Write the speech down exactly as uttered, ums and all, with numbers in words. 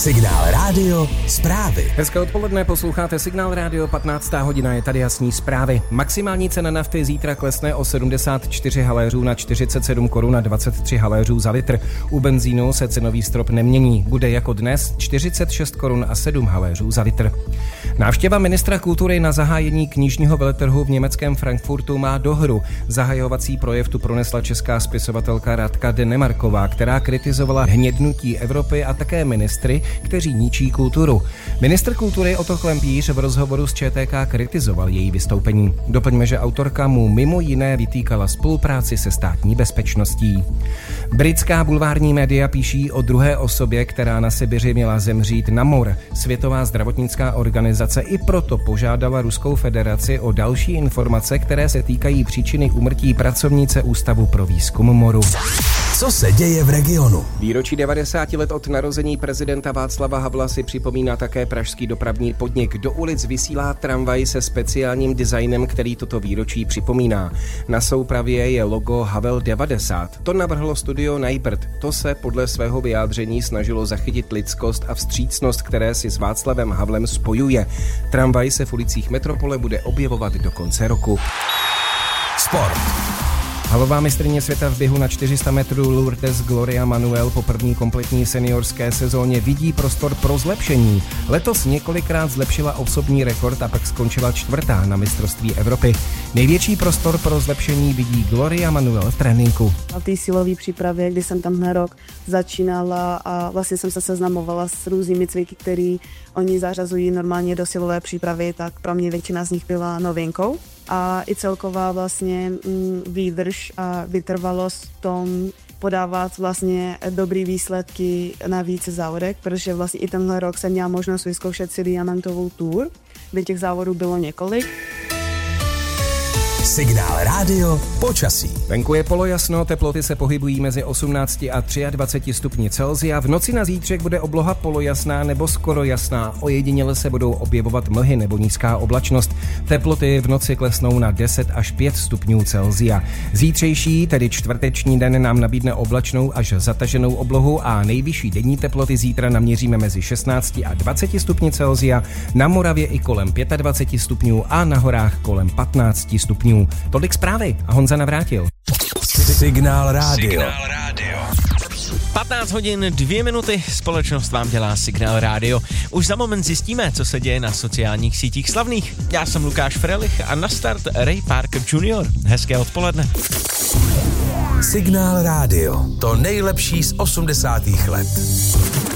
Signál Rádio zprávy. Hezké odpoledne, posloucháte Signál Rádio, patnáctá hodina, je tady jasný zprávy. Maximální cena nafty zítra klesne o sedmdesát čtyři haléřů na čtyřicet sedm korun a dvacet tři haléřů za litr. U benzínu se cenový strop nemění, bude jako dnes čtyřicet šest korun a sedm haléřů za litr. Návštěva ministra kultury na zahájení knižního veletrhu v německém Frankfurtu má dohru. Zahajovací projev tu pronesla česká spisovatelka Radka Denemarková, která kritizovala hnědnutí Evropy a také ministry, kteří ničí kulturu. Ministr kultury Otto Klempíř v rozhovoru s Č T K kritizoval její vystoupení. Doplňme, že autorka mu mimo jiné vytýkala spolupráci se státní bezpečností. Britská bulvární média píší o druhé osobě, která na Sibiři měla zemřít na mor. Světová zdravotnická organizace i proto požádala Ruskou federaci o další informace, které se týkají příčiny úmrtí pracovnice Ústavu pro výzkum moru. Co se děje v regionu? Výročí devadesáti let od narození prezidenta Václava Havla si připomíná také pražský dopravní podnik. Do ulic vysílá tramvaj se speciálním designem, který toto výročí připomíná. Na soupravě je logo Havel devadesát. To navrhlo studio Najbrt. To se podle svého vyjádření snažilo zachytit lidskost a vstřícnost, které si s Václavem Havlem spojuje. Tramvaj se v ulicích metropole bude objevovat do konce roku. Sport. Halová mistryně světa v běhu na čtyři sta metrů Lourdes Gloria Manuel po první kompletní seniorské sezóně vidí prostor pro zlepšení. Letos několikrát zlepšila osobní rekord a pak skončila čtvrtá na mistrovství Evropy. Největší prostor pro zlepšení vidí Gloria Manuel v tréninku. Na té silové přípravě, kdy jsem tam na rok začínala a vlastně jsem se seznamovala s různými cviky, které oni zařazují normálně do silové přípravy, tak pro mě většina z nich byla novinkou. A i celková vlastně výdrž a vytrvalost v tom podávat vlastně dobrý výsledky na více závodech, protože vlastně i tenhle rok jsem měla možnost vyzkoušet si diamantovou tour, kde těch závodů bylo několik. Signál Rádio počasí. Venku je polojasno, teploty se pohybují mezi osmnácti a dvaceti třemi stupni Celsia. V noci na zítřek bude obloha polojasná nebo skoro jasná. Ojediněle se budou objevovat mlhy nebo nízká oblačnost. Teploty v noci klesnou na deset až pět stupňů Celsia. Zítřejší, tedy čtvrteční den, nám nabídne oblačnou až zataženou oblohu a nejvyšší denní teploty zítra naměříme mezi šestnácti a dvaceti stupni Celsia. Na Moravě i kolem dvaceti pěti stupňů a na horách kolem patnácti stupňů. Tolik zprávy a Honza Navrátil. Signál Rádio. Signál Rádio. patnáct hodin, dvě minuty, společnost vám dělá Signál Rádio. Už za moment zjistíme, co se děje na sociálních sítích slavných. Já jsem Lukáš Frelich a na start Ray Parker junior Hezké odpoledne. Signál Rádio. To nejlepší z osmdesátých let.